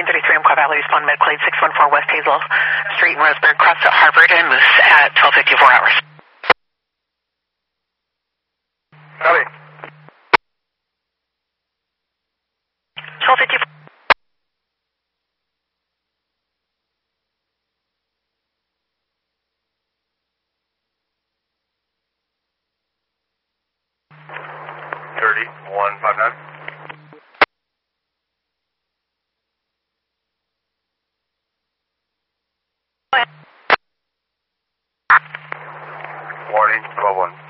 1933 Umpqua Valley, respond Medclade 614 West Hazel Street in Roseburg, cross to Harvard and Moose at 12:54 hours. Copy. 12:54. Dirty 159. Warning 12-1.